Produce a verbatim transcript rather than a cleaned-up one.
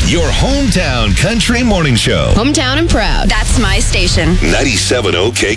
your hometown country morning show. Hometown and proud. That's my station. ninety-seven point oh K